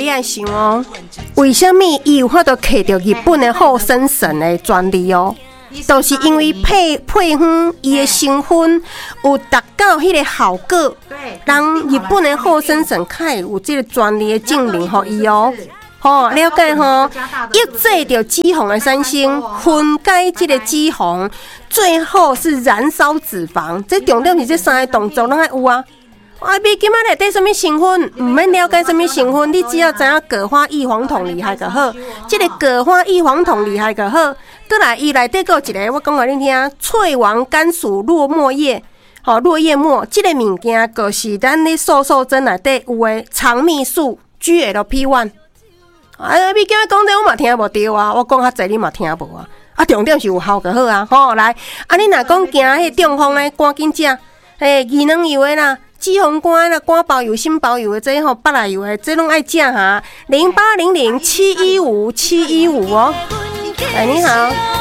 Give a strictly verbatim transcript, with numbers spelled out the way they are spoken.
你爱想哦，为什么伊有法度摕到日本的好生神的专利哦？都、就是因为配配方伊的成分有达到迄个效果，让日本的好生神较有这个专利的证明互伊哦。吼，了解吼，抑制着脂肪的产生，分解这个脂肪，最后是燃烧脂肪。这重点是这三个动作拢爱有啊。啊，美金仔内底什么成分？唔免了解什么成分，你只要知影葛花异黄酮厉害就好。这个葛花异黄酮厉害就好。再来，伊内底有一个，我讲互你听，翠王甘薯落沫叶，吼、哦、落叶末，这个物件就是咱咧瘦瘦针内底有诶肠泌素 G L P 一。哎，你今仔讲这我嘛听无对啊，我讲较济你嘛听无啊。啊，重点是有效就好啊。吼、哦，来，啊你若讲惊迄中风咧，赶紧食。诶，鱼卵油诶啦，脂肪肝啦，肝包油、心包油诶，这吼八来油诶，这拢爱食哈。零八零零七一五七一五哦。哎，你好。